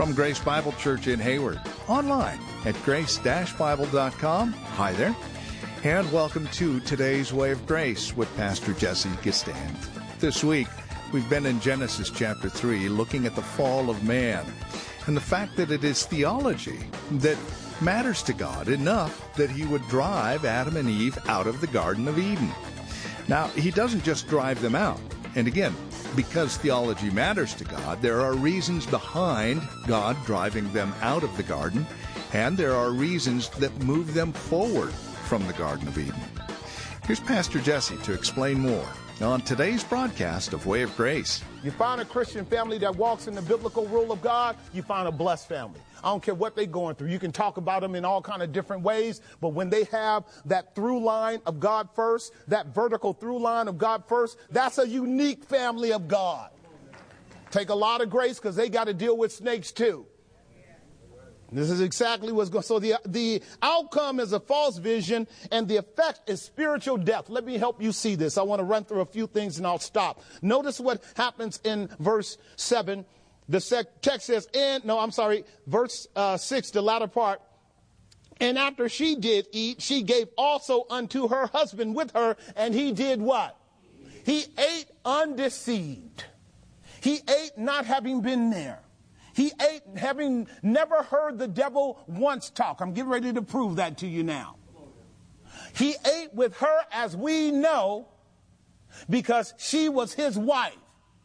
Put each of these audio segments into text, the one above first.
from Grace Bible Church in Hayward, online at grace-bible.com. Hi there, and welcome to today's Way of Grace with Pastor Jesse Gistand. This week, we've been in Genesis chapter 3, looking at the fall of man, and the fact that it is theology that matters to God enough that he would drive Adam and Eve out of the Garden of Eden. Now, he doesn't just drive them out. And again, because theology matters to God, there are reasons behind God driving them out of the garden, and there are reasons that move them forward from the Garden of Eden. Here's Pastor Jesse to explain more on today's broadcast of Way of Grace. You find a Christian family that walks in the biblical rule of God, you find a blessed family. I don't care what they're going through. You can talk about them in all kind of different ways, but when they have that through line of God first, that vertical through line of God first, that's a unique family of God. Take a lot of grace because they got to deal with snakes too. This is exactly what's going on. So the outcome is a false vision and the effect is spiritual death. Let me help you see this. I want to run through a few things and I'll stop. Notice what happens in verse 7. The text says, verse 6, the latter part. And after she did eat, she gave also unto her husband with her, and he did what? He ate undeceived. He ate not having been there. He ate having never heard the devil once talk. I'm getting ready to prove that to you now. He ate with her, as we know, because she was his wife.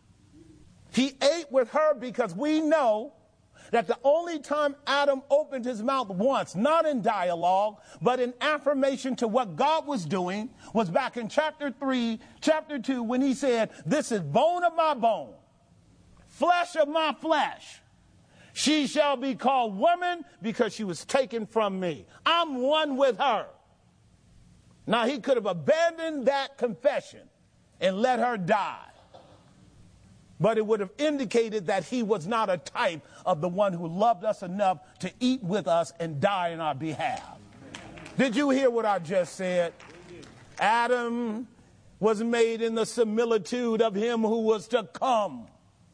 He ate with her because we know that the only time Adam opened his mouth once, not in dialogue, but in affirmation to what God was doing, was back in chapter 2, when he said, "This is bone of my bone, flesh of my flesh. She shall be called woman because she was taken from me. I'm one with her." Now, he could have abandoned that confession and let her die. But it would have indicated that he was not a type of the one who loved us enough to eat with us and die on our behalf. Did you hear what I just said? Adam was made in the similitude of him who was to come.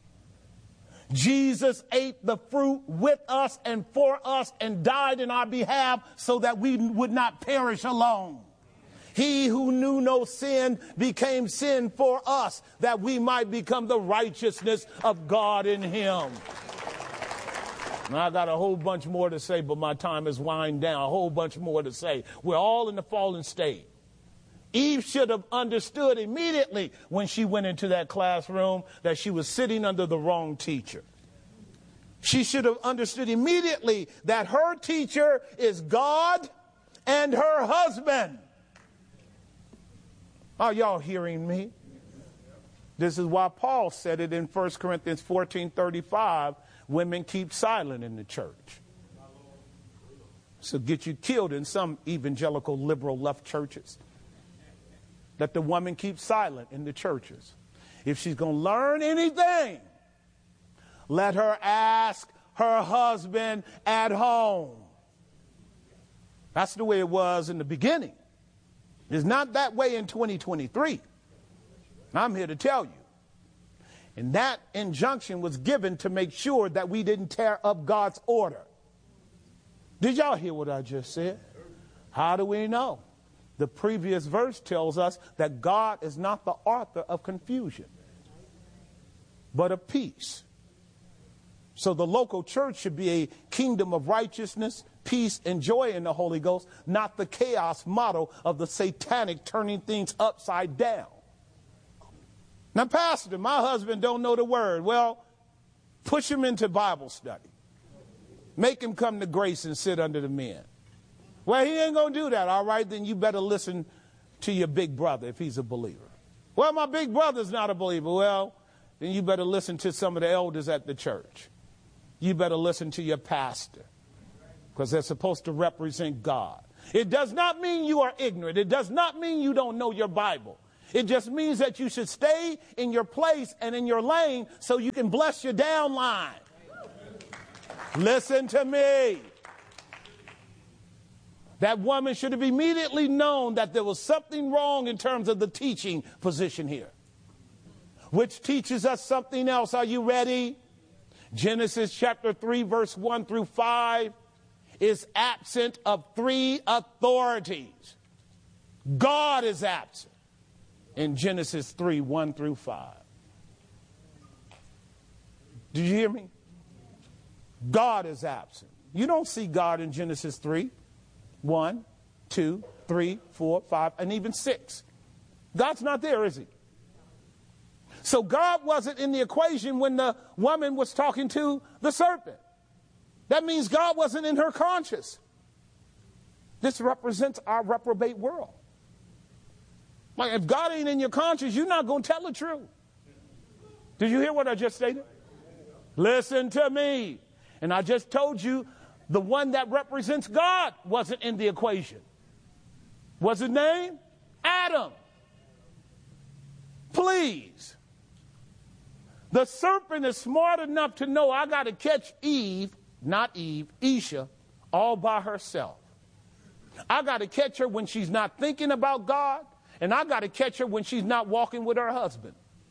Jesus ate the fruit with us and for us and died in our behalf so that we would not perish alone. He who knew no sin became sin for us, that we might become the righteousness of God in him. Now, I got a whole bunch more to say, but my time is winding down. A whole bunch more to say. We're all in the fallen state. Eve should have understood immediately when she went into that classroom that she was sitting under the wrong teacher. She should have understood immediately that her teacher is God and her husband. Are y'all hearing me? This is why Paul said it in 1 Corinthians 14:35, women keep silent in the church. So get you killed in some evangelical liberal left churches. That the woman keeps silent in the churches. If she's going to learn anything, let her ask her husband at home. That's the way it was in the beginning. It's not that way in 2023. I'm here to tell you. And that injunction was given to make sure that we didn't tear up God's order. Did y'all hear what I just said? How do we know? The previous verse tells us that God is not the author of confusion, but of peace. So the local church should be a kingdom of righteousness, peace, and joy in the Holy Ghost, not the chaos model of the satanic turning things upside down. Now, Pastor, my husband don't know the word. Well, push him into Bible study. Make him come to Grace and sit under the men. Well, he ain't going to do that. All right, then you better listen to your big brother if he's a believer. Well, my big brother's not a believer. Well, then you better listen to some of the elders at the church. You better listen to your pastor, because they're supposed to represent God. It does not mean you are ignorant. It does not mean you don't know your Bible. It just means that you should stay in your place and in your lane so you can bless your downline. Listen to me. That woman should have immediately known that there was something wrong in terms of the teaching position here, which teaches us something else. Are you ready? Genesis chapter 3, verse 1 through 5 is absent of three authorities. God is absent in Genesis 3, 1 through 5. Did you hear me? God is absent. You don't see God in Genesis 3, 1, 2, 3, 4, 5, and even 6. God's not there, is he? So God wasn't in the equation when the woman was talking to the serpent. That means God wasn't in her conscience. This represents our reprobate world. Like, if God ain't in your conscience, you're not going to tell the truth. Did you hear what I just stated? Listen to me. And I just told you the one that represents God wasn't in the equation. What's his name? Adam. Please. The serpent is smart enough to know I got to catch Isha, all by herself. I got to catch her when she's not thinking about God, and I got to catch her when she's not walking with her husband.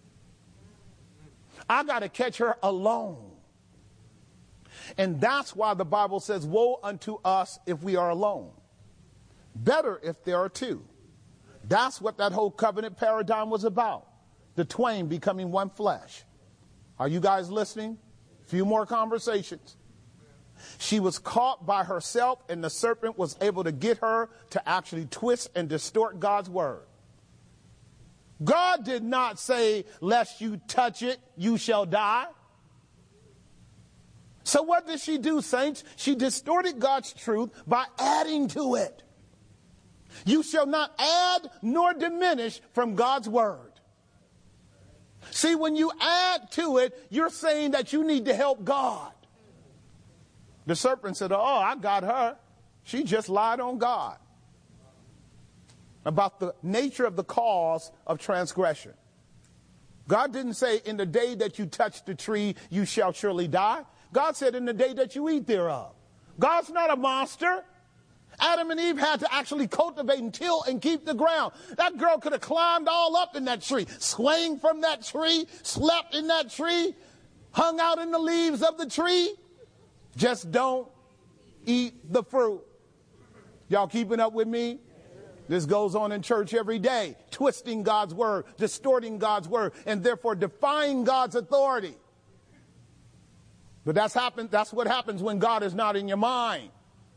I got to catch her alone. And that's why the Bible says, woe unto us if we are alone. Better if there are two. That's what that whole covenant paradigm was about. The twain becoming one flesh. Are you guys listening? A few more conversations. She was caught by herself, and the serpent was able to get her to actually twist and distort God's word. God did not say, lest you touch it, you shall die. So what did she do, saints? She distorted God's truth by adding to it. You shall not add nor diminish from God's word. See, when you add to it, you're saying that you need to help God. The serpent said, oh, I got her. She just lied on God about the nature of the cause of transgression. God didn't say, in the day that you touch the tree, you shall surely die. God said, in the day that you eat thereof. God's not a monster. Adam and Eve had to actually cultivate and till and keep the ground. That girl could have climbed all up in that tree, swaying from that tree, slept in that tree, hung out in the leaves of the tree. Just don't eat the fruit. Y'all keeping up with me? This goes on in church every day, twisting God's word, distorting God's word, and therefore defying God's authority. But that's what happens when God is not in your mind.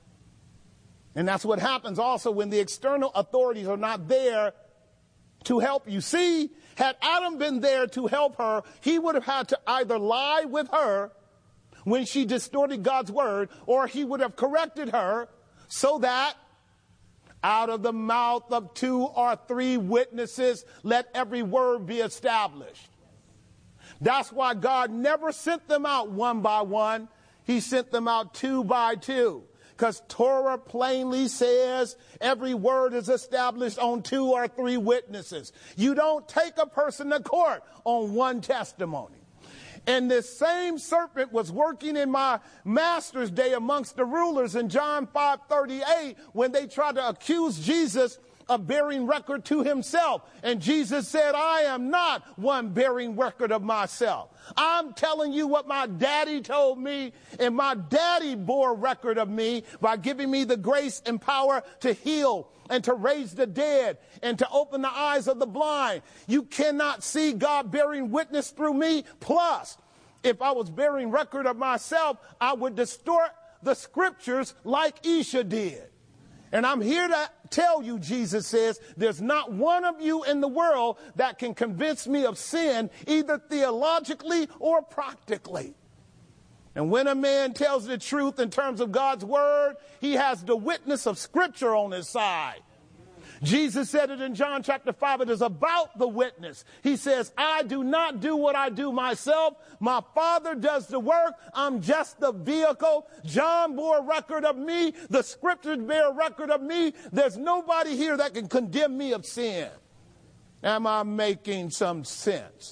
And that's what happens also when the external authorities are not there to help you. See, had Adam been there to help her, he would have had to either lie with her when she distorted God's word, or he would have corrected her so that out of the mouth of 2 or 3 witnesses, let every word be established. That's why God never sent them out one by one. He sent them out 2 by 2. Because Torah plainly says every word is established on 2 or 3 witnesses. You don't take a person to court on one testimony. And this same serpent was working in my master's day amongst the rulers in John 5:38 when they tried to accuse Jesus of bearing record to himself. And Jesus said, I am not one bearing record of myself. I'm telling you what my daddy told me, and my daddy bore record of me by giving me the grace and power to heal and to raise the dead and to open the eyes of the blind. You cannot see God bearing witness through me. Plus, if I was bearing record of myself, I would distort the scriptures like Isha did. And I'm here to tell you, Jesus says, there's not one of you in the world that can convince me of sin, either theologically or practically. And when a man tells the truth in terms of God's word, he has the witness of Scripture on his side. Jesus said it in John chapter 5. It is about the witness. He says, I do not do what I do myself. My Father does the work. I'm just the vehicle. John bore record of me. The Scriptures bear record of me. There's nobody here that can condemn me of sin. Am I making some sense?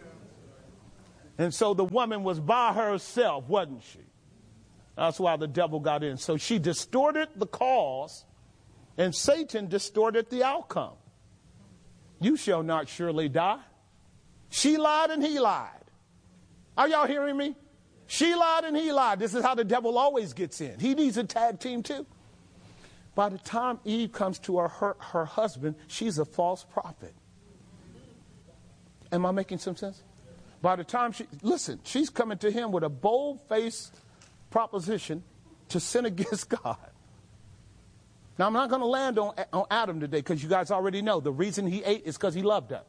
And so the woman was by herself, wasn't she? That's why the devil got in. So she distorted the cause, and Satan distorted the outcome. You shall not surely die. She lied and he lied. Are y'all hearing me? She lied and he lied. This is how the devil always gets in. He needs a tag team too. By the time Eve comes to her husband, she's a false prophet. Am I making some sense? By the time she's coming to him with a bold-faced proposition to sin against God. Now, I'm not going to land on Adam today because you guys already know the reason he ate is because he loved her.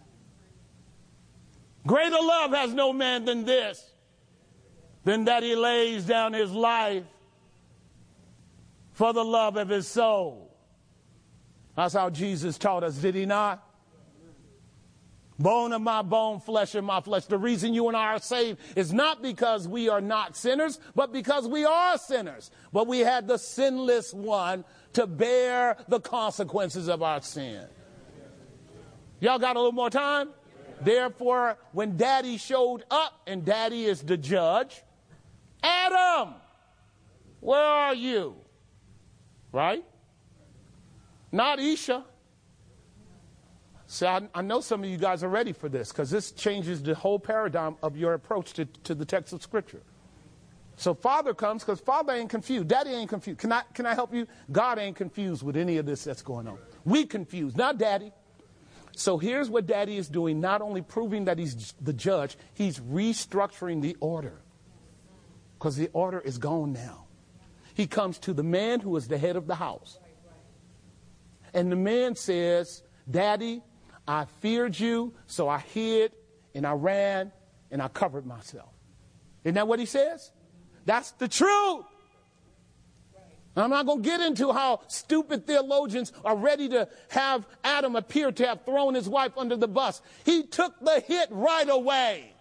Greater love has no man than this, than that he lays down his life for the love of his soul. That's how Jesus taught us, did he not? Bone of my bone, flesh of my flesh. The reason you and I are saved is not because we are not sinners, but because we are sinners. But we had the sinless one to bear the consequences of our sin. Y'all got a little more time? Therefore, when Daddy showed up, and Daddy is the judge, Adam, where are you? Right? Not Isha. See, I know some of you guys are ready for this because this changes the whole paradigm of your approach to the text of Scripture. So Father comes because Father ain't confused. Daddy ain't confused. Can I help you? God ain't confused with any of this that's going on. We confused, not Daddy. So here's what Daddy is doing, not only proving that he's the judge, he's restructuring the order because the order is gone now. He comes to the man who is the head of the house. And the man says, Daddy, I feared you, so I hid and I ran and I covered myself. Isn't that what he says? That's the truth. I'm not going to get into how stupid theologians are ready to have Adam appear to have thrown his wife under the bus. He took the hit right away.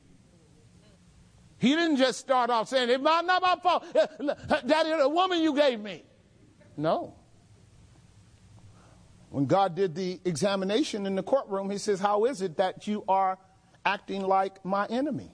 He didn't just start off saying, it's not my fault. Daddy, the woman you gave me. No. When God did the examination in the courtroom, he says, how is it that you are acting like my enemy?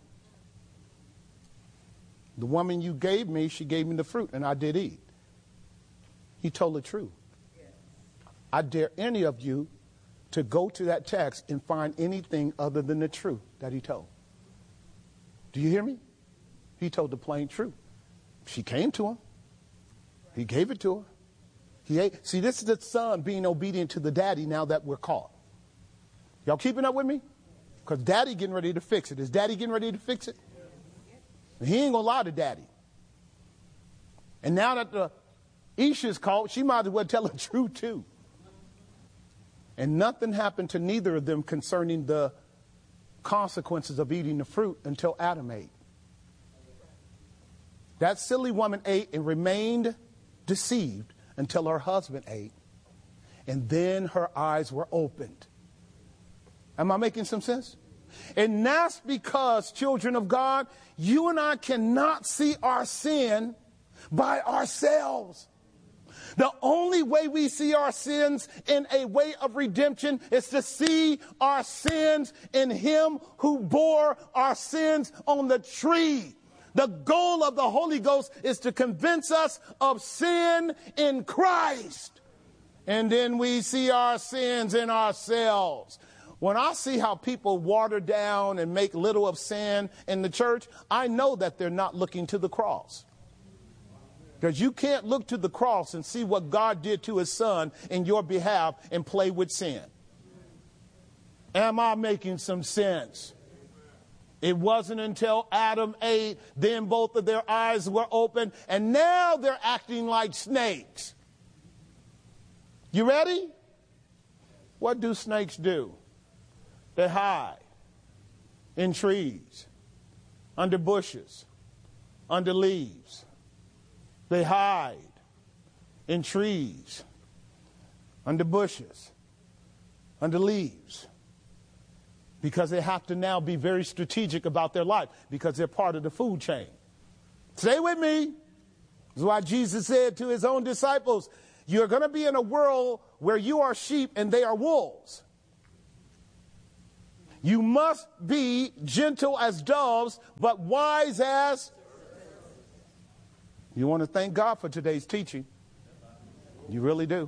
The woman you gave me, she gave me the fruit, and I did eat. He told the truth. I dare any of you to go to that text and find anything other than the truth that he told. Do you hear me? He told the plain truth. She came to him. He gave it to her. He ate. See, this is the son being obedient to the daddy now that we're caught. Y'all keeping up with me? Because daddy getting ready to fix it. Is daddy getting ready to fix it? He ain't going to lie to daddy. And now that the Isha's caught, she might as well tell the truth too. And nothing happened to neither of them concerning the consequences of eating the fruit until Adam ate. That silly woman ate and remained deceived until her husband ate. And then her eyes were opened. Am I making some sense? And that's because, children of God, you and I cannot see our sin by ourselves. The only way we see our sins in a way of redemption is to see our sins in him who bore our sins on the tree. The goal of the Holy Ghost is to convince us of sin in Christ. And then we see our sins in ourselves. When I see how people water down and make little of sin in the church, I know that they're not looking to the cross. Because you can't look to the cross and see what God did to his son in your behalf and play with sin. Am I making some sense? It wasn't until Adam ate, then both of their eyes were open, and now they're acting like snakes. You ready? What do snakes do? They hide in trees, under bushes, under leaves. They hide in trees, under bushes, under leaves. Because they have to now be very strategic about their life because they're part of the food chain. Stay with me. This is why Jesus said to his own disciples, you're going to be in a world where you are sheep and they are wolves. You must be gentle as doves, but wise as... You want to thank God for today's teaching. You really do.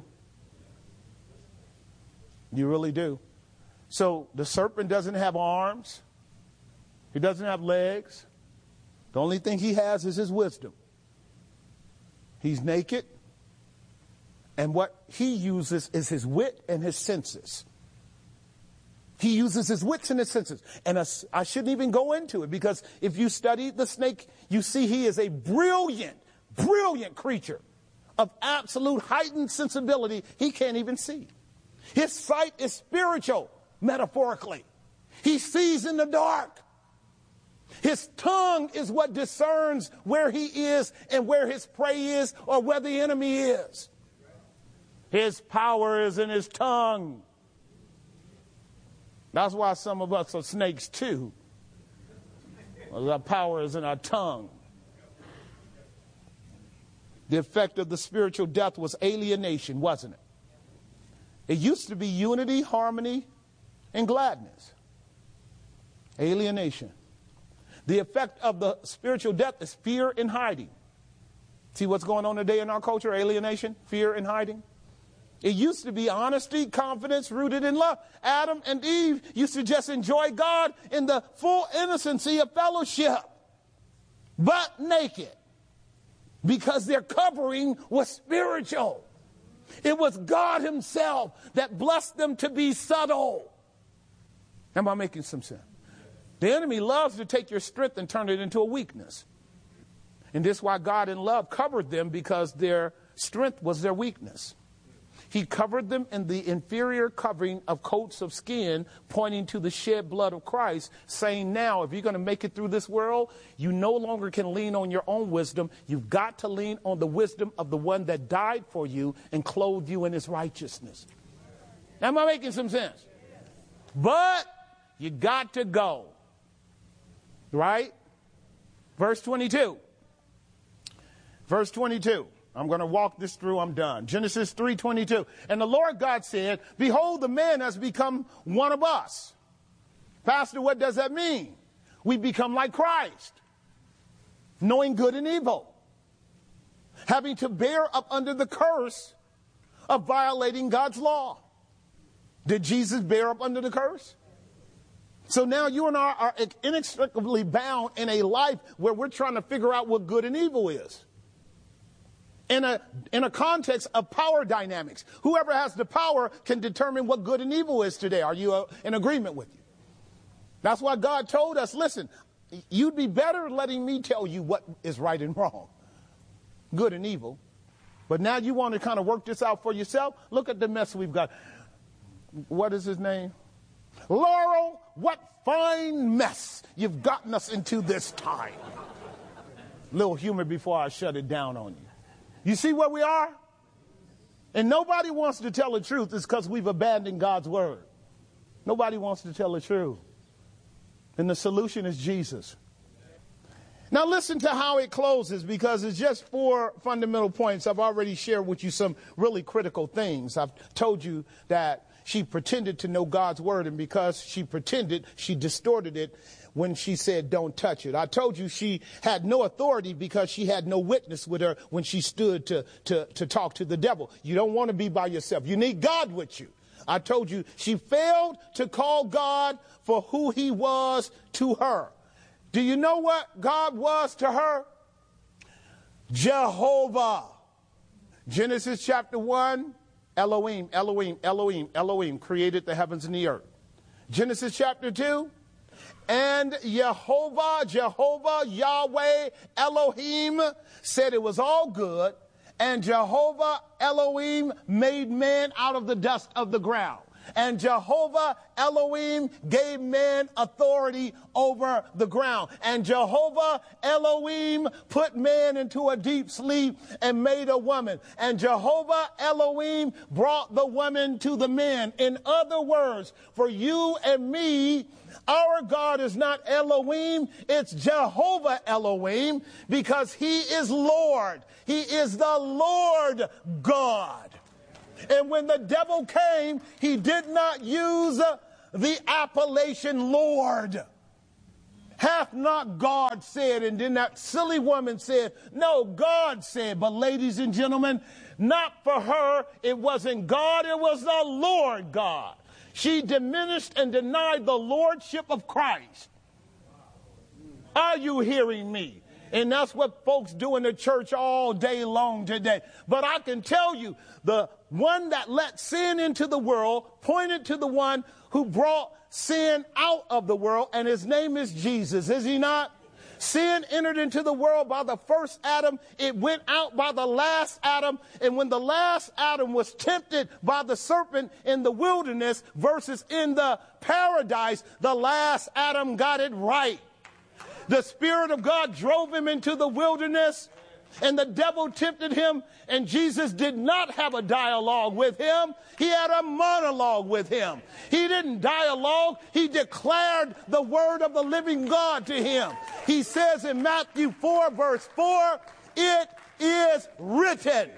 You really do. So the serpent doesn't have arms. He doesn't have legs. The only thing he has is his wisdom. He's naked. And what he uses is his wit and his senses. He uses his wits and his senses. And I shouldn't even go into it, because if you study the snake, you see he is a brilliant, brilliant creature of absolute heightened sensibility. He can't even see. His sight is spiritual, metaphorically. He sees in the dark. His tongue is what discerns where he is and where his prey is, or where the enemy is. His power is in his tongue. That's why some of us are snakes too. Our power is in our tongue. The effect of the spiritual death was alienation, wasn't it? It used to be unity, harmony, and gladness. Alienation. The effect of the spiritual death is fear and hiding. See what's going on today in our culture? Alienation, fear, and hiding. It used to be honesty, confidence, rooted in love. Adam and Eve used to just enjoy God in the full innocency of fellowship, but naked, because their covering was spiritual. It was God himself that blessed them to be subtle. Am I making some sense? The enemy loves to take your strength and turn it into a weakness. And this is why God in love covered them, because their strength was their weakness. He covered them in the inferior covering of coats of skin, pointing to the shed blood of Christ, saying, now, if you're going to make it through this world, you no longer can lean on your own wisdom. You've got to lean on the wisdom of the one that died for you and clothed you in his righteousness. Am I making some sense? But you got to go. Right? Verse 22. Verse 22. I'm going to walk this through. I'm done. Genesis 3:22. And the Lord God said, behold, the man has become one of us. Pastor, what does that mean? We become like Christ, knowing good and evil, having to bear up under the curse of violating God's law. Did Jesus bear up under the curse? So now you and I are inextricably bound in a life where we're trying to figure out what good and evil is. In a context of power dynamics. Whoever has the power can determine what good and evil is today. Are you in agreement with you? That's why God told us, listen, you'd be better letting me tell you what is right and wrong. Good and evil. But now you want to kind of work this out for yourself? Look at the mess we've got. What is his name? Laurel, what fine mess you've gotten us into this time. Little humor before I shut it down on you. You see where we are? And nobody wants to tell the truth. It's because we've abandoned God's word. Nobody wants to tell the truth. And the solution is Jesus. Now listen to how it closes, because it's just 4 fundamental points. I've already shared with you some really critical things. I've told you that she pretended to know God's word, and because she pretended, she distorted it when she said, don't touch it. I told you she had no authority because she had no witness with her when she stood to talk to the devil. You don't want to be by yourself. You need God with you. I told you she failed to call God for who he was to her. Do you know what God was to her? Jehovah. Genesis chapter 1, Elohim, Elohim, Elohim, Elohim created the heavens and the earth. Genesis chapter 2, and Jehovah, Jehovah, Yahweh, Elohim said it was all good, and Jehovah, Elohim made man out of the dust of the ground. And Jehovah Elohim gave man authority over the ground. And Jehovah Elohim put man into a deep sleep and made a woman. And Jehovah Elohim brought the woman to the man. In other words, for you and me, our God is not Elohim, it's Jehovah Elohim, because he is Lord. He is the Lord God. And when the devil came, he did not use the appellation Lord. Hath not God said? And then that silly woman said, no, God said. But ladies and gentlemen, not for her. It wasn't God. It was the Lord God. She diminished and denied the lordship of Christ. Are you hearing me? And that's what folks do in the church all day long today. But I can tell you, the one that let sin into the world pointed to the one who brought sin out of the world, and his name is Jesus, is he not? Sin entered into the world by the first Adam. It went out by the last Adam. And when the last Adam was tempted by the serpent in the wilderness versus in the paradise, the last Adam got it right. The Spirit of God drove him into the wilderness, and the devil tempted him, and Jesus did not have a dialogue with him. He had a monologue with him. He didn't dialogue. He declared the word of the living God to him. He says in Matthew 4, verse 4, it is written,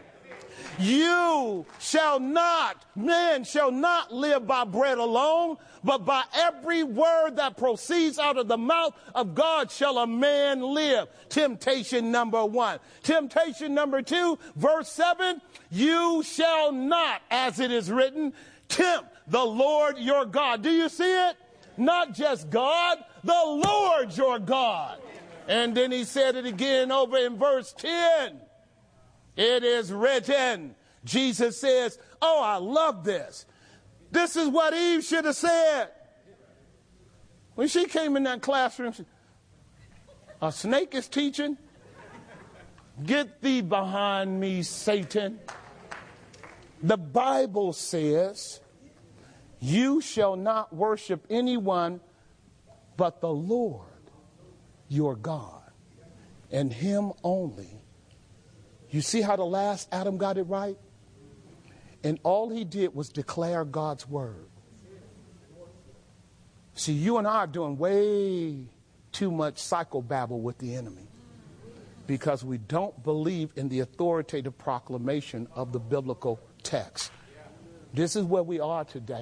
man shall not live by bread alone, but by every word that proceeds out of the mouth of God shall a man live. Temptation number 1. Temptation number 2, verse 7, you shall not, as it is written, tempt the Lord your God. Do you see it? Not just God, the Lord your God. And then he said it again over in verse 10. It is written. Jesus says, oh, I love this. This is what Eve should have said. When she came in that classroom, a snake is teaching. Get thee behind me, Satan. The Bible says, you shall not worship anyone but the Lord your God, and him only. You see how the last Adam got it right? And all he did was declare God's word. See, you and I are doing way too much psychobabble with the enemy because we don't believe in the authoritative proclamation of the biblical text. This is where we are today.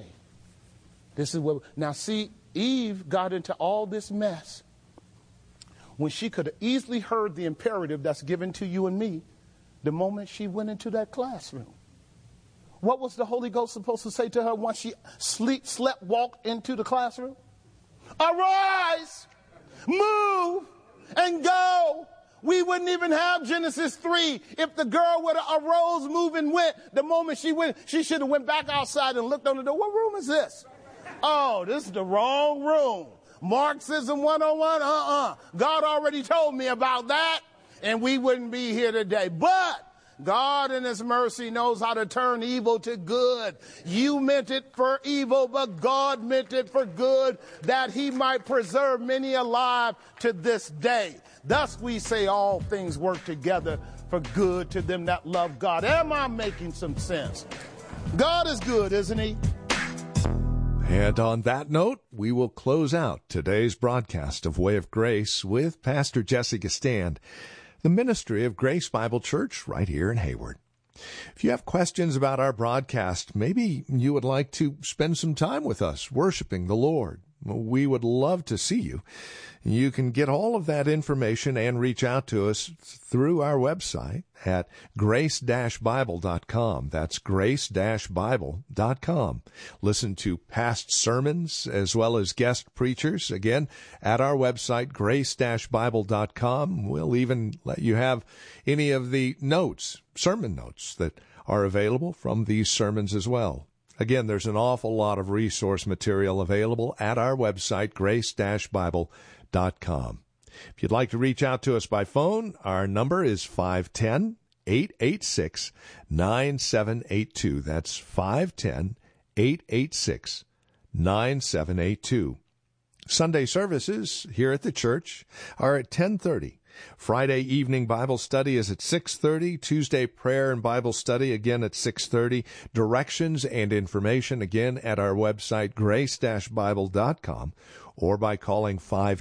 Now see, Eve got into all this mess when she could have easily heard the imperative that's given to you and me the moment she went into that classroom. What was the Holy Ghost supposed to say to her once she walked into the classroom? Arise, move, and go. We wouldn't even have Genesis 3 if the girl would have arose, moved, and went. The moment she went, she should have went back outside and looked on the door. What room is this? Oh, this is the wrong room. Marxism 101, God already told me about that, and we wouldn't be here today. But God in his mercy knows how to turn evil to good. You meant it for evil, but God meant it for good, that he might preserve many alive to this day. Thus we say all things work together for good to them that love God. Am I making some sense? God is good, isn't he? And on that note, we will close out today's broadcast of Way of Grace with Pastor Jesse Gistand, the ministry of Grace Bible Church right here in Hayward. If you have questions about our broadcast, maybe you would like to spend some time with us worshiping the Lord, we would love to see you. You can get all of that information and reach out to us through our website at grace-bible.com. That's grace-bible.com. Listen to past sermons as well as guest preachers, again, at our website, grace-bible.com. We'll even let you have any of the notes, sermon notes, that are available from these sermons as well. Again, there's an awful lot of resource material available at our website, grace-bible.com. If you'd like to reach out to us by phone, our number is 510-886-9782. That's 510-886-9782. Sunday services here at the church are at 10:30. Friday evening Bible study is at 6:30. Tuesday prayer and Bible study again at 6:30. Directions and information again at our website, grace-bible.com, or by calling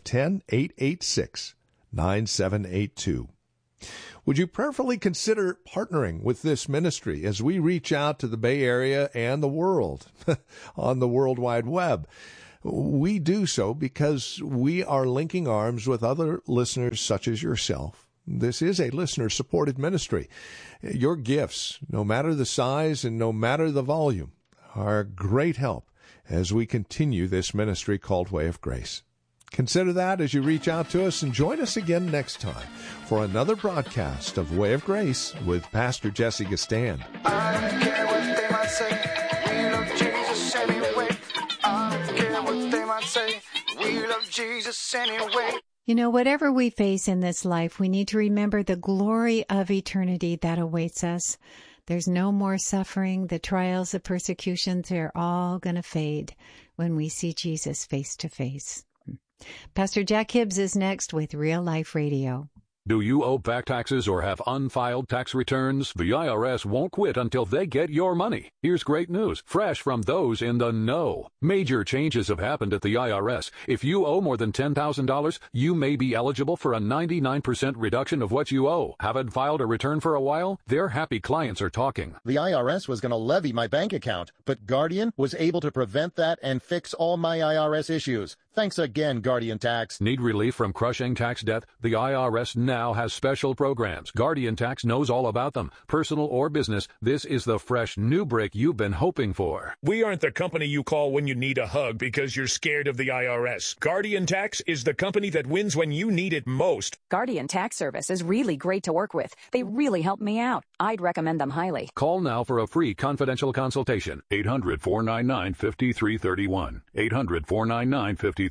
510-886-9782. Would you prayerfully consider partnering with this ministry as we reach out to the Bay Area and the world on the World Wide Web? We do so because we are linking arms with other listeners such as yourself. This is a listener-supported ministry. Your gifts, no matter the size and no matter the volume, are great help as we continue this ministry called Way of Grace. Consider that as you reach out to us, and join us again next time for another broadcast of Way of Grace with Pastor Jesse Gistand. I don't care what they might say, we love Jesus anyway. I don't care what they might say, we love Jesus anyway. You know, whatever we face in this life, we need to remember the glory of eternity that awaits us. There's no more suffering. The trials, the persecutions, they're all going to fade when we see Jesus face to face. Pastor Jack Hibbs is next with Real Life Radio. Do you owe back taxes or have unfiled tax returns? The IRS won't quit until they get your money. Here's great news, fresh from those in the know. Major changes have happened at the IRS. If you owe more than $10,000, you may be eligible for a 99% reduction of what you owe. Haven't filed a return for a while? Their happy clients are talking. The IRS was going to levy my bank account, but Guardian was able to prevent that and fix all my IRS issues. Thanks again, Guardian Tax. Need relief from crushing tax debt? The IRS now has special programs. Guardian Tax knows all about them. Personal or business, this is the fresh new break you've been hoping for. We aren't the company you call when you need a hug because you're scared of the IRS. Guardian Tax is the company that wins when you need it most. Guardian Tax Service is really great to work with. They really help me out. I'd recommend them highly. Call now for a free confidential consultation. 800-499-5331. 800-499-5331.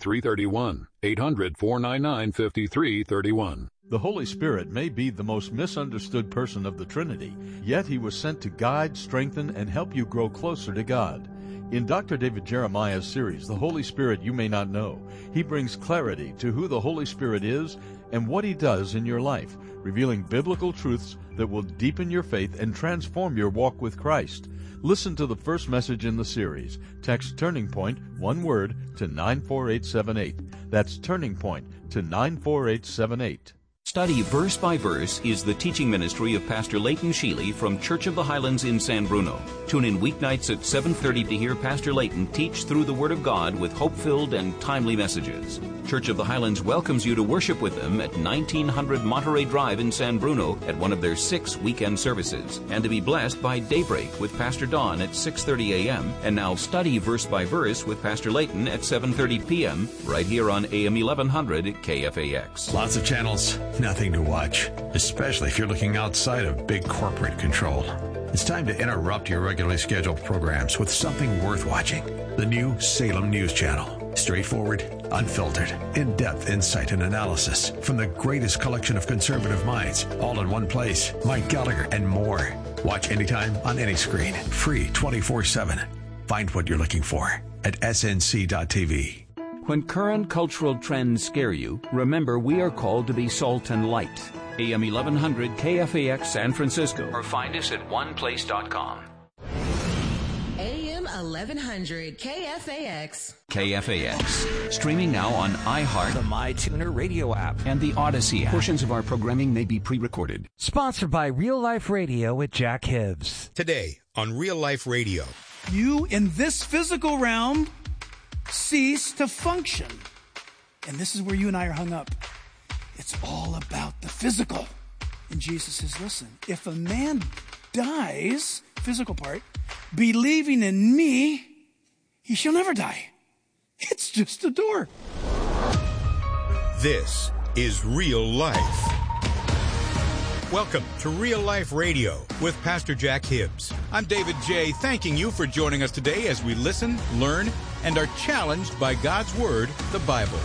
800-499-5331. The Holy Spirit may be the most misunderstood person of the Trinity, yet he was sent to guide, strengthen, and help you grow closer to God. In Dr. David Jeremiah's series, The Holy Spirit You May Not Know, he brings clarity to who the Holy Spirit is and what he does in your life, revealing biblical truths that will deepen your faith and transform your walk with Christ. Listen to the first message in the series. Text Turning Point, one word, to 94878. That's Turning Point to 94878. Study Verse by Verse is the teaching ministry of Pastor Leighton Sheely from Church of the Highlands in San Bruno. Tune in weeknights at 7:30 to hear Pastor Leighton teach through the Word of God with hope-filled and timely messages. Church of the Highlands welcomes you to worship with them at 1900 Monterey Drive in San Bruno at one of their 6 weekend services, and to be blessed by Daybreak with Pastor Don at 6:30 a.m. and now Study Verse by Verse with Pastor Leighton at 7:30 p.m. right here on AM 1100 KFAX. Lots of channels, nothing to watch, especially if you're looking outside of big corporate control. It's time to interrupt your regularly scheduled programs with something worth watching. The new Salem News Channel. Straightforward, unfiltered, in-depth insight and analysis from the greatest collection of conservative minds, all in one place. Mike Gallagher and more. Watch anytime on any screen. Free 24/7. Find what you're looking for at snc.tv. When current cultural trends scare you, remember we are called to be salt and light. AM 1100 KFAX San Francisco, or find us at oneplace.com. AM 1100 KFAX. KFAX. Streaming now on iHeart, the MyTuner radio app, and the Odyssey app. Portions of our programming may be pre-recorded. Sponsored by Real Life Radio with Jack Hibbs. Today on Real Life Radio. You in this physical realm cease to function. And this is where you and I are hung up. It's all about the physical. And Jesus says, listen, if a man dies, physical part, believing in me, he shall never die. It's just a door. This is Real Life. Welcome to Real Life Radio with Pastor Jack Hibbs. I'm David J., thanking you for joining us today as we listen, learn, and are challenged by God's Word, the Bible.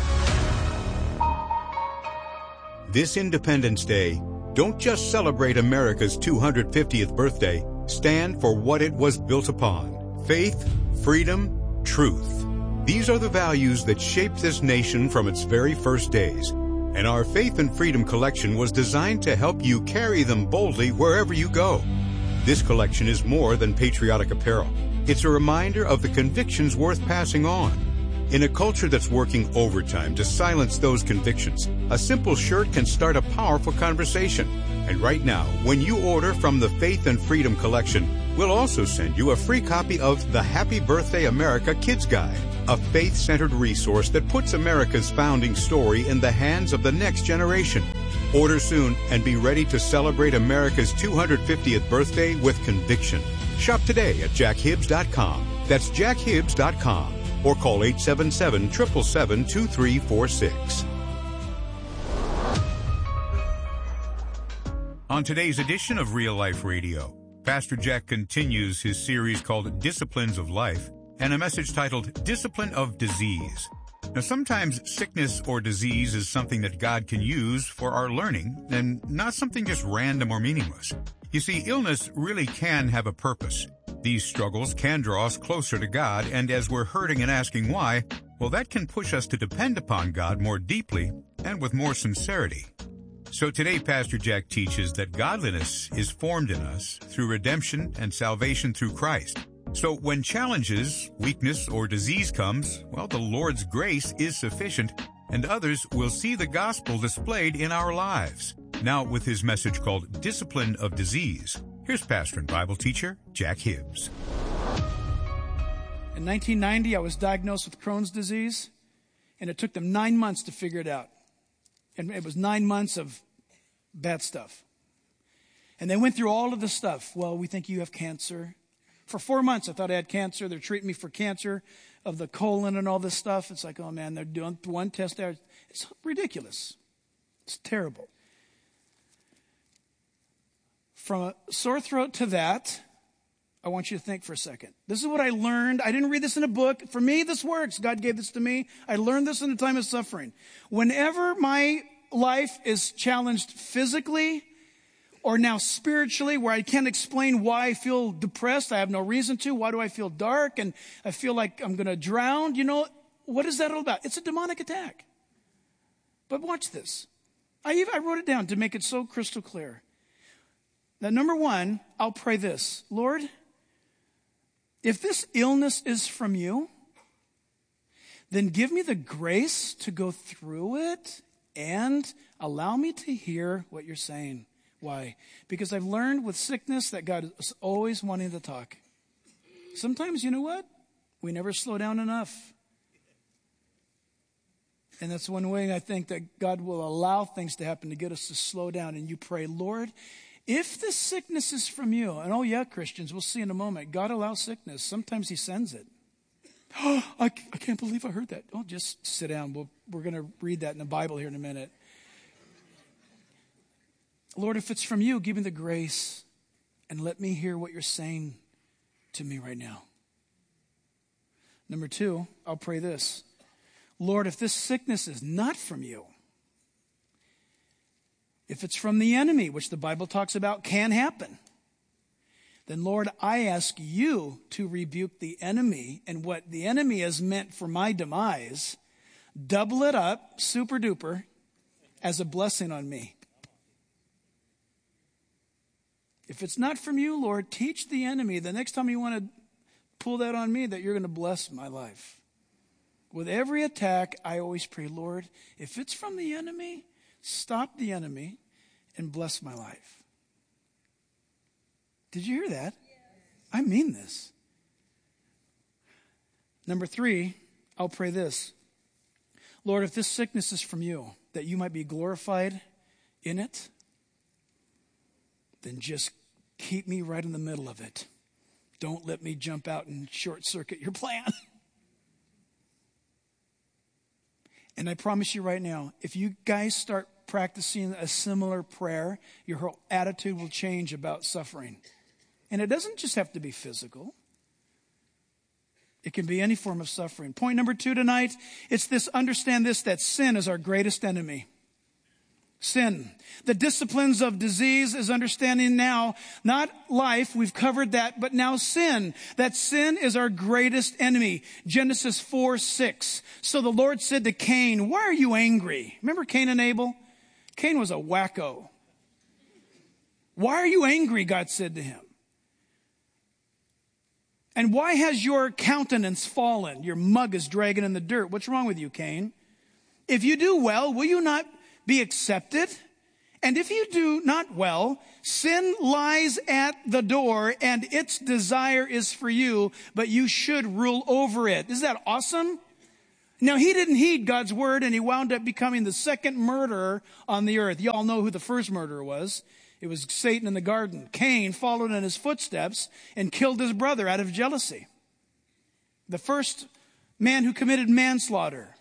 This Independence Day, don't just celebrate America's 250th birthday. Stand for what it was built upon. Faith, freedom, truth. These are the values that shaped this nation from its very first days. And our Faith and Freedom collection was designed to help you carry them boldly wherever you go. This collection is more than patriotic apparel. It's a reminder of the convictions worth passing on. In a culture that's working overtime to silence those convictions, a simple shirt can start a powerful conversation. And right now, when you order from the Faith and Freedom collection, we'll also send you a free copy of the Happy Birthday America Kids Guide, a faith-centered resource that puts America's founding story in the hands of the next generation. Order soon and be ready to celebrate America's 250th birthday with conviction. Shop today at jackhibbs.com. That's jackhibbs.com. or call 877-777-2346. On today's edition of Real Life Radio, Pastor Jack continues his series called Disciplines of Life and a message titled Discipline of Disease. Now, sometimes sickness or disease is something that God can use for our learning and not something just random or meaningless. You see, illness really can have a purpose. These struggles can draw us closer to God, and as we're hurting and asking why, well, that can push us to depend upon God more deeply and with more sincerity. So today, Pastor Jack teaches that godliness is formed in us through redemption and salvation through Christ. So when challenges, weakness, or disease comes, well, the Lord's grace is sufficient, and others will see the gospel displayed in our lives. Now, with his message called Discipline of Disease, here's pastor and Bible teacher Jack Hibbs. In 1990, I was diagnosed with Crohn's disease, and it took them 9 months to figure it out. And it was 9 months of bad stuff. And they went through all of the stuff. Well, we think you have cancer. For 4 months, I thought I had cancer. They're treating me for cancer of the colon and all this stuff. It's like, oh, man, they're doing one test there. It's ridiculous. It's terrible. From a sore throat to that, I want you to think for a second. This is what I learned. I didn't read this in a book. For me, this works. God gave this to me. I learned this in a time of suffering. Whenever my life is challenged physically or now spiritually, where I can't explain why I feel depressed, I have no reason to. Why do I feel dark and I feel like I'm going to drown? You know, what is that all about? It's a demonic attack. But watch this. I wrote it down to make it so crystal clear. Now, number one, I'll pray this. Lord, if this illness is from you, then give me the grace to go through it and allow me to hear what you're saying. Why? Because I've learned with sickness that God is always wanting to talk. Sometimes, you know what? We never slow down enough. And that's one way I think that God will allow things to happen to get us to slow down. And you pray, Lord, if this sickness is from you, and oh yeah, Christians, we'll see in a moment, God allows sickness. Sometimes he sends it. Oh, I can't believe I heard that. Oh, just sit down. We're going to read that in the Bible here in a minute. Lord, if it's from you, give me the grace and let me hear what you're saying to me right now. Number two, I'll pray this. Lord, if this sickness is not from you, if it's from the enemy, which the Bible talks about can happen, then Lord, I ask you to rebuke the enemy, and what the enemy has meant for my demise, double it up, super duper, as a blessing on me. If it's not from you, Lord, teach the enemy the next time you want to pull that on me that you're going to bless my life. With every attack, I always pray, Lord, if it's from the enemy, stop the enemy and bless my life. Did you hear that? I mean this. Number three, I'll pray this. Lord, if this sickness is from you, that you might be glorified in it, then just keep me right in the middle of it. Don't let me jump out and short circuit your plan. And I promise you right now, if you guys start practicing a similar prayer, your whole attitude will change about suffering. And it doesn't just have to be physical. It can be any form of suffering. Point number two tonight, it's this, understand this, that sin is our greatest enemy. Sin. The disciplines of disease is understanding now, not life, we've covered that, but now sin. That sin is our greatest enemy. Genesis 4:6. So the Lord said to Cain, why are you angry? Remember Cain and Abel? Cain was a wacko. Why are you angry? God said to him. And why has your countenance fallen? Your mug is dragging in the dirt. What's wrong with you, Cain? If you do well, will you not be accepted? And if you do not well, sin lies at the door and its desire is for you, but you should rule over it. Isn't that awesome? Now, he didn't heed God's word and he wound up becoming the second murderer on the earth. You all know who the first murderer was. It was Satan in the garden. Cain followed in his footsteps and killed his brother out of jealousy. The first Man who committed manslaughter.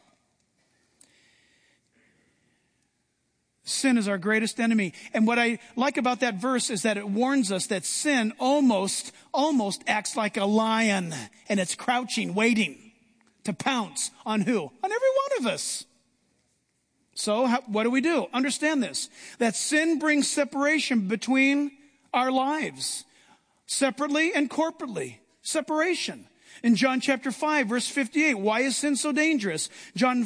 Sin is our greatest enemy. And what I like about that verse is that it warns us that sin almost acts like a lion, and it's crouching, waiting to pounce on who? On every one of us. So what do we do? Understand this, that sin brings separation between our lives, separately and corporately. Separation. In John chapter 5, verse 58, why is sin so dangerous? John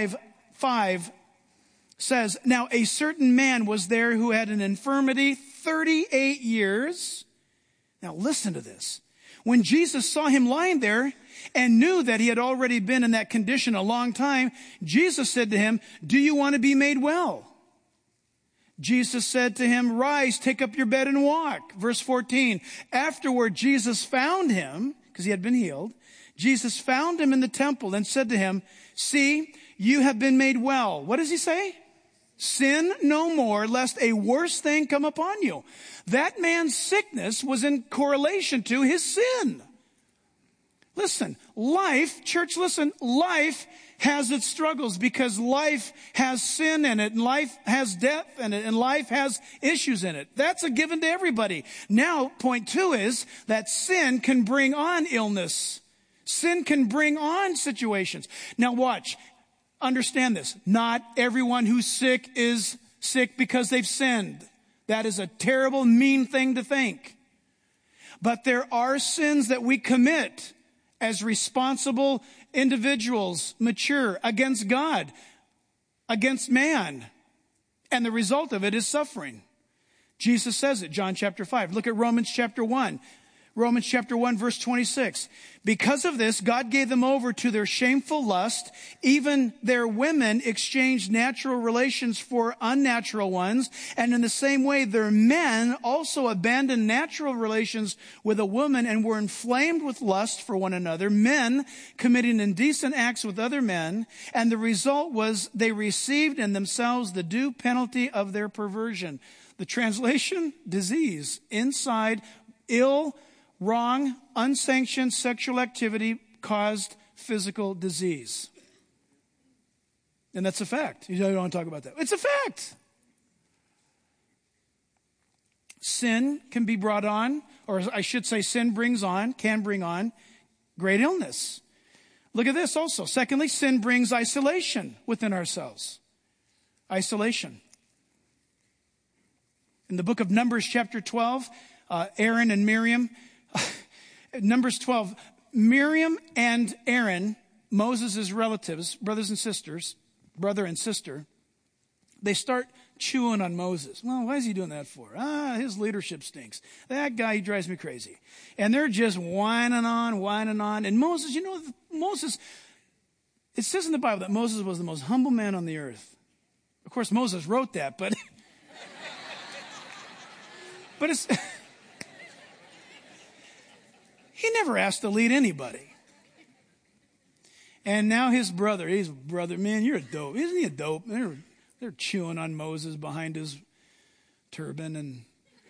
5:5 says, now a certain man was there who had an infirmity 38 years. Now listen to this. When Jesus saw him lying there and knew that he had already been in that condition a long time, Jesus said to him, do you want to be made well? Jesus said to him, rise, take up your bed and walk. Verse 14, afterward Jesus found him, because he had been healed. Jesus found him in the temple and said to him, see, you have been made well. What does he say? Sin no more, lest a worse thing come upon you. That man's sickness was in correlation to his sin. Listen, life has its struggles because life has sin in it, and life has death in it, and life has issues in it. That's a given to everybody. Now, point 2 is that sin can bring on illness. Sin can bring on situations. Now watch. Understand this. Not everyone who's sick is sick because they've sinned. That is a terrible, mean thing to think. But there are sins that we commit as responsible individuals, mature, against God, against man. And the result of it is suffering. Jesus says it, John chapter 5. Look at Romans chapter 1. Romans chapter 1, verse 26. Because of this, God gave them over to their shameful lust. Even their women exchanged natural relations for unnatural ones. And in the same way, their men also abandoned natural relations with a woman and were inflamed with lust for one another. Men committing indecent acts with other men. And the result was they received in themselves the due penalty of their perversion. The translation, disease. Inside, wrong, unsanctioned sexual activity caused physical disease. And that's a fact. You don't want to talk about that. It's a fact. Sin can be brought on, or I should say sin can bring on great illness. Look at this also. Secondly, sin brings isolation within ourselves. Isolation. In the book of Numbers chapter 12, Aaron and Miriam, Numbers 12, Miriam and Aaron, Moses' relatives, brother and sister, they start chewing on Moses. Well, why is he doing that for? His leadership stinks. That guy, he drives me crazy. And they're just whining on. And Moses, it says in the Bible that Moses was the most humble man on the earth. Of course, Moses wrote that, but it's... He never asked to lead anybody. And now his brother, man, you're a dope. Isn't he a dope? They're chewing on Moses behind his turban. And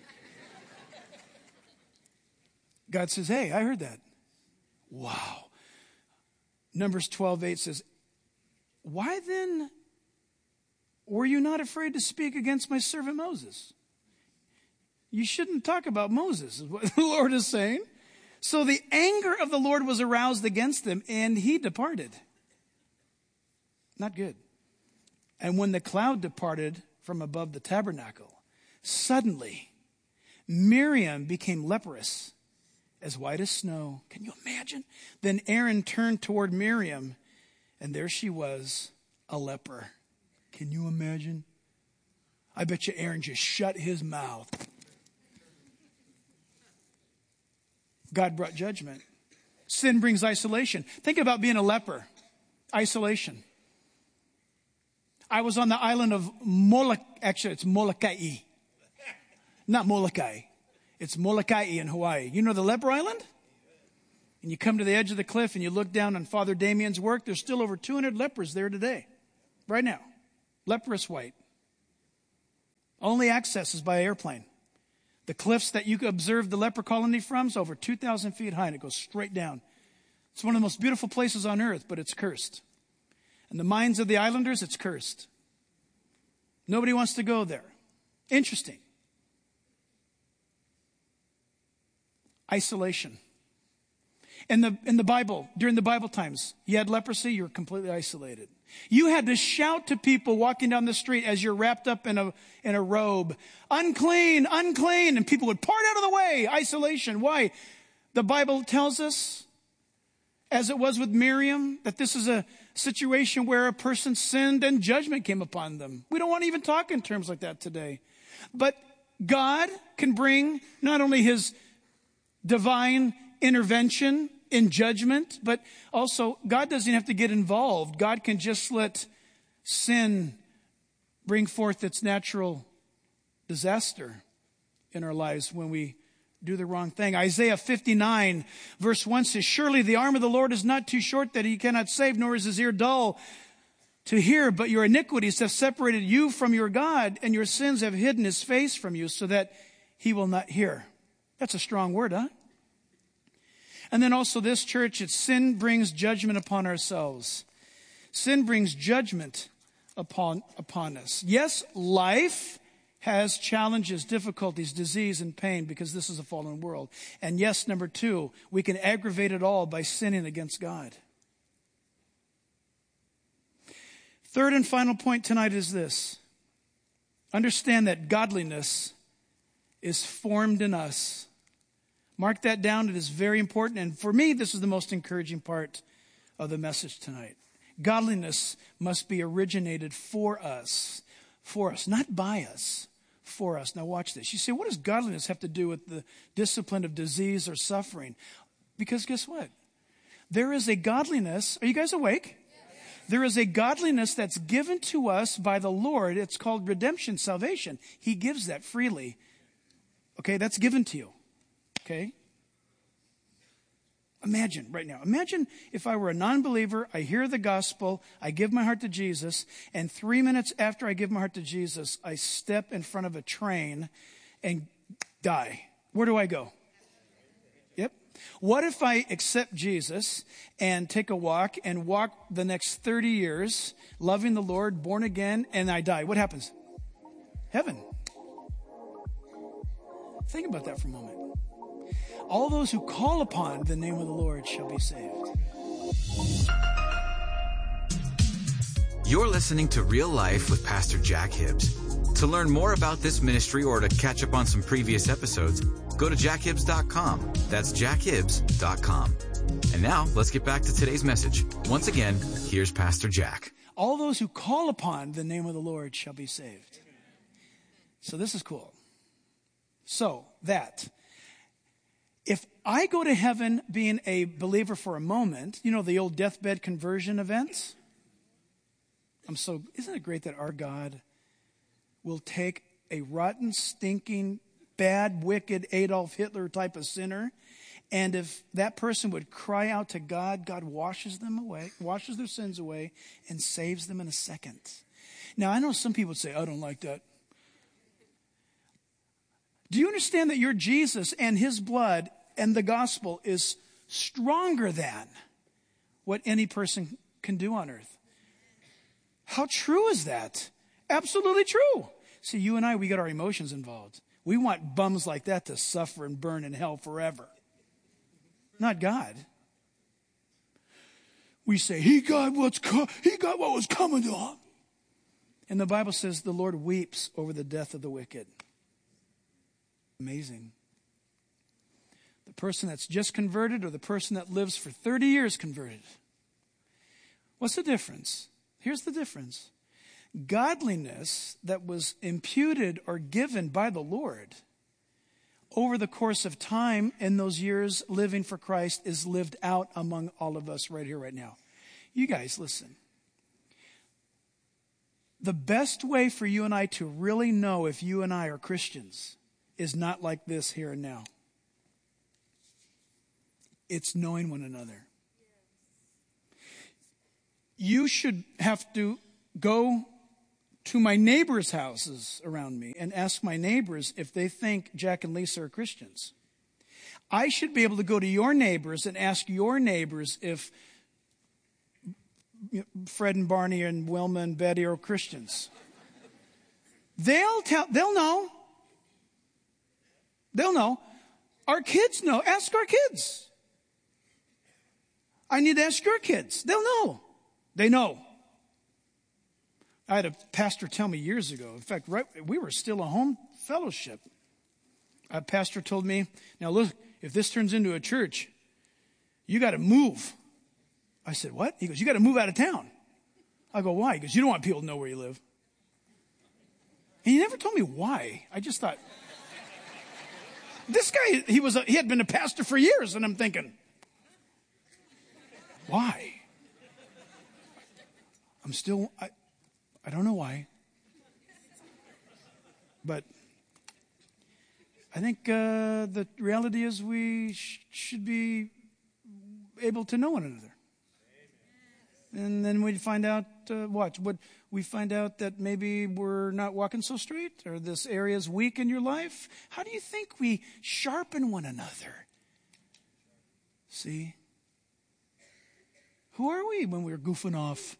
God says, hey, I heard that. Wow. Numbers 12:8 says, why then were you not afraid to speak against my servant Moses? You shouldn't talk about Moses, is what the Lord is saying. So the anger of the Lord was aroused against them, and he departed. Not good. And when the cloud departed from above the tabernacle, suddenly Miriam became leprous, as white as snow. Can you imagine? Then Aaron turned toward Miriam, and there she was, a leper. Can you imagine? I bet you Aaron just shut his mouth. God brought judgment. Sin brings isolation. Think about being a leper. Isolation. I was on the island of Molokai. Actually, it's Molokai. Not Molokai. It's Molokai in Hawaii. You know the leper island? And you come to the edge of the cliff and you look down on Father Damien's work. There's still over 200 lepers there today. Right now. Leprous white. Only access is by airplane. The cliffs that you could observe the leper colony from is over 2,000 feet high, and it goes straight down. It's one of the most beautiful places on earth, but it's cursed. In the minds of the islanders, it's cursed. Nobody wants to go there. Interesting. Isolation. In the Bible, during the Bible times, you had leprosy, you were completely isolated. You had to shout to people walking down the street as you're wrapped up in a robe, unclean, unclean, and people would part out of the way. Isolation. Why? The Bible tells us, as it was with Miriam, that this is a situation where a person sinned and judgment came upon them. We don't want to even talk in terms like that today. But God can bring not only his divine intervention in judgment, but also God doesn't have to get involved. God can just let sin bring forth its natural disaster in our lives when we do the wrong thing. Isaiah 59 verse 1 says, "Surely the arm of the Lord is not too short that he cannot save, nor is his ear dull to hear, but your iniquities have separated you from your God, and your sins have hidden his face from you so that he will not hear." That's a strong word, huh? And then also this, church, it's sin brings judgment upon ourselves. Sin brings judgment upon us. Yes, life has challenges, difficulties, disease, and pain because this is a fallen world. And yes, number two, we can aggravate it all by sinning against God. Third and final point tonight is this. Understand that godliness is formed in us. Mark that down. It is very important. And for me, this is the most encouraging part of the message tonight. Godliness must be originated for us, not by us, for us. Now watch this. You say, what does godliness have to do with the discipline of disease or suffering? Because guess what? There is a godliness. Are you guys awake? There is a godliness that's given to us by the Lord. It's called redemption, salvation. He gives that freely. Okay, that's given to you. Okay? Imagine right now. Imagine if I were a non-believer, I hear the gospel, I give my heart to Jesus, and 3 minutes after I give my heart to Jesus, I step in front of a train and die. Where do I go? Yep. What if I accept Jesus and take a walk and walk the next 30 years, loving the Lord, born again, and I die? What happens? Heaven. Think about that for a moment. All those who call upon the name of the Lord shall be saved. You're listening to Real Life with Pastor Jack Hibbs. To learn more about this ministry or to catch up on some previous episodes, go to jackhibbs.com. That's jackhibbs.com. And now, let's get back to today's message. Once again, here's Pastor Jack. All those who call upon the name of the Lord shall be saved. So this is cool. So that if I go to heaven being a believer for a moment, you know, the old deathbed conversion events? Isn't it great that our God will take a rotten, stinking, bad, wicked Adolf Hitler type of sinner, and if that person would cry out to God, God washes them away, washes their sins away, and saves them in a second. Now, I know some people would say, I don't like that. Do you understand that your Jesus and his blood and the gospel is stronger than what any person can do on earth? How true is that? Absolutely true. See, you and I, we got our emotions involved. We want bums like that to suffer and burn in hell forever. Not God. We say, he got what was coming to him. And the Bible says the Lord weeps over the death of the wicked. Amazing. The person that's just converted or the person that lives for 30 years converted. What's the difference? Here's the difference. Godliness that was imputed or given by the Lord over the course of time in those years living for Christ is lived out among all of us right here, right now. You guys, listen. The best way for you and I to really know if you and I are Christians is not like this here and now. It's knowing one another. You should have to go to my neighbors' houses around me and ask my neighbors if they think Jack and Lisa are Christians. I should be able to go to your neighbors and ask your neighbors if Fred and Barney and Wilma and Betty are Christians. They'll know. They'll know. Our kids know. Ask our kids. I need to ask your kids. They'll know. They know. I had a pastor tell me years ago. In fact, we were still a home fellowship. A pastor told me, now look, if this turns into a church, you got to move. I said, what? He goes, you got to move out of town. I go, why? He goes, you don't want people to know where you live. And he never told me why. I just thought, this guy, he had been a pastor for years, and I'm thinking, why? I don't know why. But I think the reality is we should be able to know one another. And then we find out, we find out that maybe we're not walking so straight, or this area is weak in your life. How do you think we sharpen one another? See? Who are we when we're goofing off?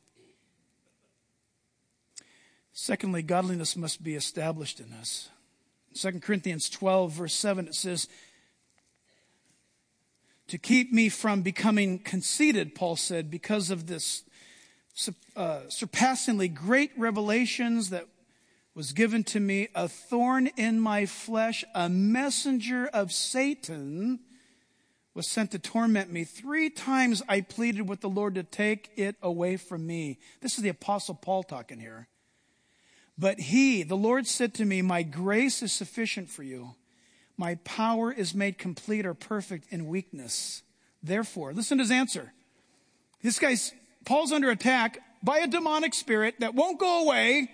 Secondly, godliness must be established in us. In 2 Corinthians 12, verse 7, it says, to keep me from becoming conceited, Paul said, because of this surpassingly great revelations that was given to me, a thorn in my flesh, a messenger of Satan was sent to torment me. 3 times I pleaded with the Lord to take it away from me. This is the Apostle Paul talking here. But the Lord said to me, my grace is sufficient for you. My power is made complete or perfect in weakness. Therefore, listen to his answer. Paul's under attack by a demonic spirit that won't go away.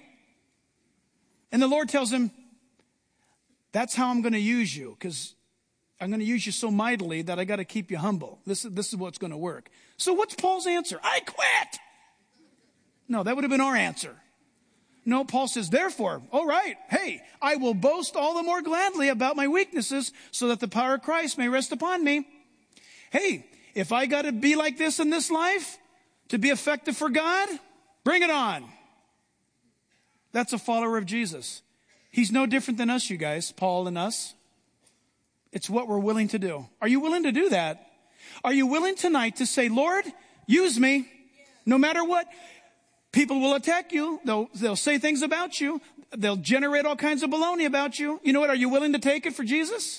And the Lord tells him, that's how I'm going to use you, because I'm going to use you so mightily that I got to keep you humble. This is what's going to work. So what's Paul's answer? I quit. No, that would have been our answer. No, Paul says, therefore, all right, hey, I will boast all the more gladly about my weaknesses so that the power of Christ may rest upon me. Hey, if I got to be like this in this life to be effective for God, bring it on. That's a follower of Jesus. He's no different than us, you guys, Paul and us. It's what we're willing to do. Are you willing to do that? Are you willing tonight to say, Lord, use me no matter what? People will attack you. They'll say things about you. They'll generate all kinds of baloney about you. You know what? Are you willing to take it for Jesus?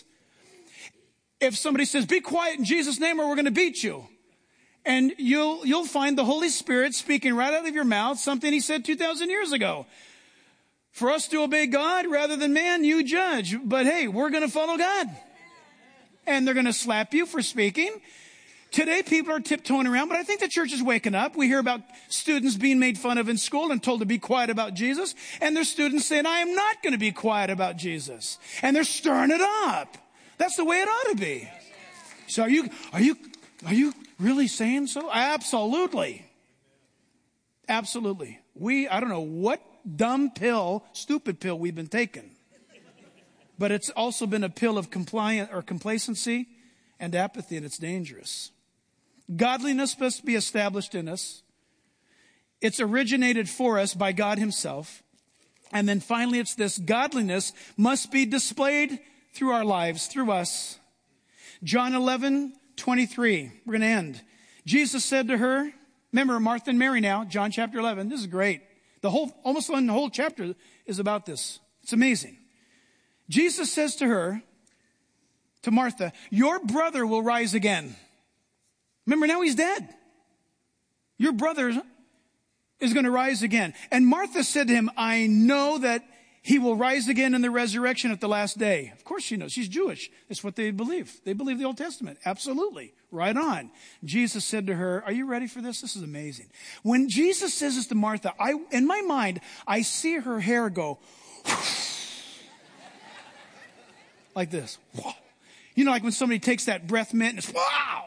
If somebody says, be quiet in Jesus' name or we're going to beat you. And you'll find the Holy Spirit speaking right out of your mouth something he said 2,000 years ago. For us to obey God rather than man, you judge. But hey, we're going to follow God. And they're going to slap you for speaking. Today, people are tiptoeing around, but I think the church is waking up. We hear about students being made fun of in school and told to be quiet about Jesus. And there's students saying, I am not going to be quiet about Jesus. And they're stirring it up. That's the way it ought to be. So are you really saying so? Absolutely. Absolutely. I don't know what dumb pill, stupid pill we've been taking. But it's also been a pill of complacency and apathy, and it's dangerous. Godliness must be established in us. It's originated for us by God himself. And then finally, it's this: godliness must be displayed through our lives, through us. John 11:23. We're going to end. Jesus said to her, remember Martha and Mary now, John chapter 11. This is great. Almost the whole chapter is about this. It's amazing. Jesus says to her, to Martha, your brother will rise again. Remember, now he's dead. Your brother is going to rise again. And Martha said to him, I know that he will rise again in the resurrection at the last day. Of course she knows. She's Jewish. That's what they believe. They believe the Old Testament. Absolutely. Right on. Jesus said to her, are you ready for this? This is amazing. When Jesus says this to Martha, in my mind, I see her hair go like this. You know, like when somebody takes that breath mint and it's wow.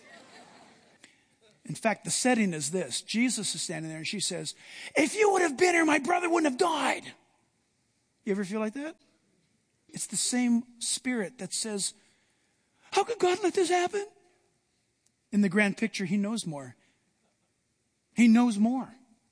In fact, the setting is this. Jesus is standing there and she says, if you would have been here, my brother wouldn't have died. You ever feel like that? It's the same spirit that says, How could God let this happen? In the grand picture, he knows more. He knows more.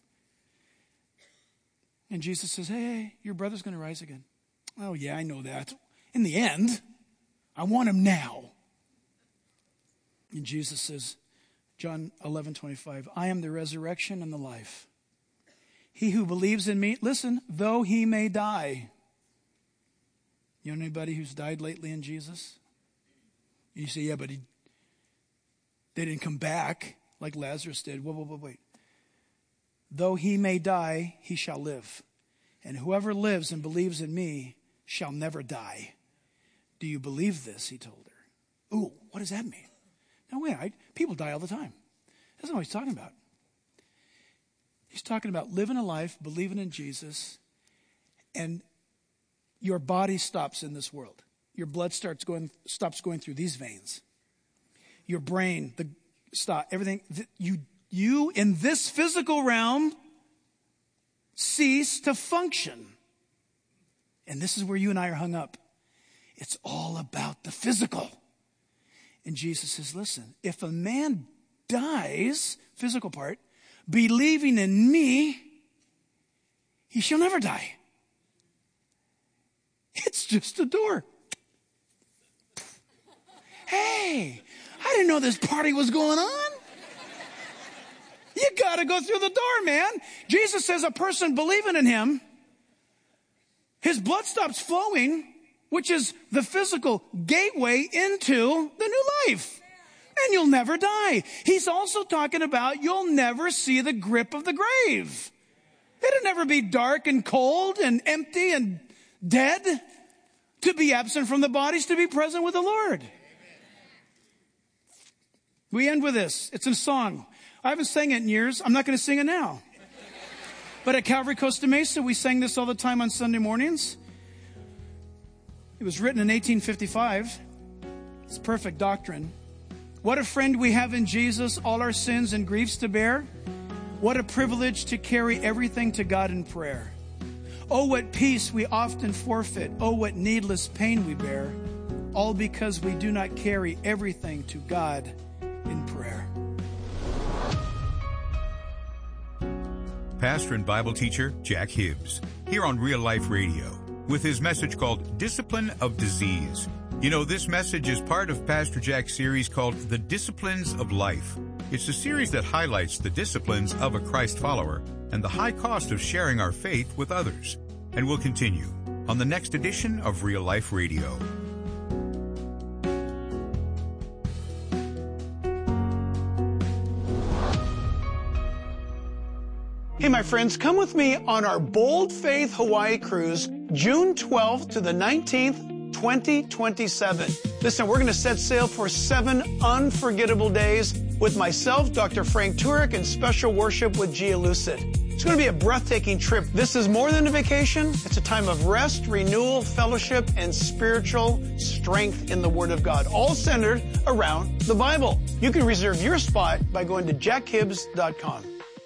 And Jesus says, hey, your brother's going to rise again. Oh, yeah, I know that. In the end, I want him now. And Jesus says, John 11:25, I am the resurrection and the life. He who believes in me, listen, though he may die. You know anybody who's died lately in Jesus? You say, yeah, but they didn't come back like Lazarus did. Wait. Though he may die, he shall live. And whoever lives and believes in me shall never die. Do you believe this? He told her. Ooh, what does that mean? No, wait, people die all the time. That's not what he's talking about. He's talking about living a life, believing in Jesus, and your body stops in this world. Your blood stops going through these veins. Your brain, everything. You in this physical realm cease to function. And this is where you and I are hung up. It's all about the physical. And Jesus says, listen, if a man dies, physical part, believing in me, he shall never die. It's just a door. Hey, I didn't know this party was going on. You got to go through the door, man. Jesus says a person believing in him, his blood stops flowing, which is the physical gateway into the new life. And you'll never die. He's also talking about you'll never see the grip of the grave. It'll never be dark and cold and empty and dead. To be absent from the bodies, to be present with the Lord. We end with this. It's a song. I haven't sang it in years. I'm not going to sing it now. But at Calvary Costa Mesa, we sang this all the time on Sunday mornings. It was written in 1855. It's perfect doctrine. What a friend we have in Jesus, all our sins and griefs to bear. What a privilege to carry everything to God in prayer. Oh, what peace we often forfeit. Oh, what needless pain we bear. All because we do not carry everything to God in prayer. Pastor and Bible teacher Jack Hibbs, here on Real Life Radio, with his message called Discipline of Disease. You know, this message is part of Pastor Jack's series called The Disciplines of Life. It's a series that highlights the disciplines of a Christ follower and the high cost of sharing our faith with others. And we'll continue on the next edition of Real Life Radio. Hey, my friends, come with me on our Bold Faith Hawaii cruise, June 12th to the 19th, 2027. Listen, we're going to set sail for 7 unforgettable days with myself, Dr. Frank Turek, and special worship with Gia Lucid. It's going to be a breathtaking trip. This is more than a vacation. It's a time of rest, renewal, fellowship, and spiritual strength in the Word of God, all centered around the Bible. You can reserve your spot by going to jackhibbs.com.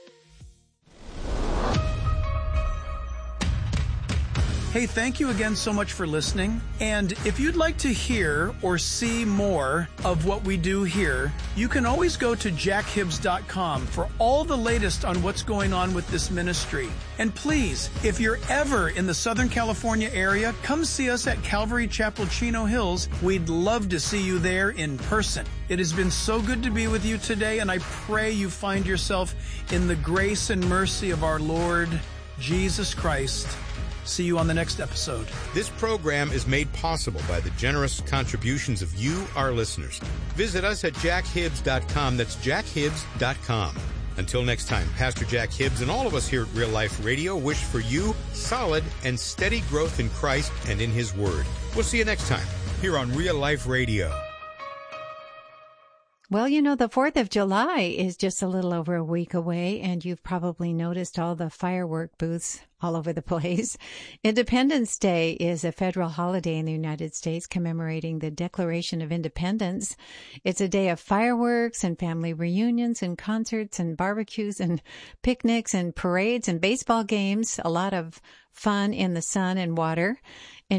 Hey, thank you again so much for listening. And if you'd like to hear or see more of what we do here, you can always go to jackhibbs.com for all the latest on what's going on with this ministry. And please, if you're ever in the Southern California area, come see us at Calvary Chapel, Chino Hills. We'd love to see you there in person. It has been so good to be with you today, and I pray you find yourself in the grace and mercy of our Lord Jesus Christ. See you on the next episode. This program is made possible by the generous contributions of you, our listeners. Visit us at jackhibbs.com. That's jackhibbs.com. Until next time, Pastor Jack Hibbs and all of us here at Real Life Radio wish for you solid and steady growth in Christ and in His Word. We'll see you next time here on Real Life Radio. Well, you know, the 4th of July is just a little over a week away, and you've probably noticed all the firework booths all over the place. Independence Day is a federal holiday in the United States commemorating the Declaration of Independence. It's a day of fireworks and family reunions and concerts and barbecues and picnics and parades and baseball games, a lot of fun in the sun and water.